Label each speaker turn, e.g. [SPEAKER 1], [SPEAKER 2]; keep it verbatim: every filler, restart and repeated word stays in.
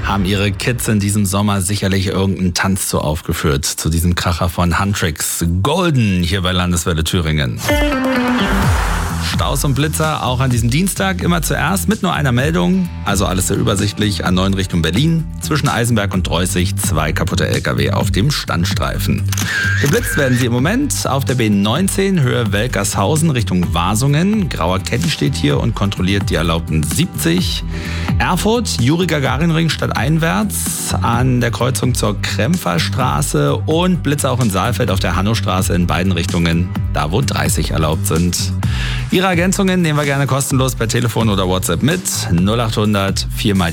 [SPEAKER 1] haben ihre Kids in diesem Sommer sicherlich irgendeinen Tanz zu aufgeführt. Zu diesem Kracher von Huntrix. Golden hier bei Landeswelle Thüringen. Staus und Blitzer auch an diesem Dienstag immer zuerst mit nur einer Meldung. Also alles sehr übersichtlich. A neun Richtung Berlin. Zwischen Eisenberg und Dreußig zwei kaputte L K W auf dem Standstreifen. Geblitzt werden sie im Moment auf der B neunzehn Höhe Welkershausen Richtung Wasungen. Grauer Caddy steht hier und kontrolliert die erlaubten siebzig. Erfurt, Juri-Gagarin-Ring stadteinwärts an der Kreuzung zur Krempferstraße und Blitzer auch in Saalfeld auf der Hannostraße in beiden Richtungen, da wo dreißig erlaubt sind. Ihre Ergänzungen nehmen wir gerne kostenlos per Telefon oder WhatsApp mit null acht hundert vier mal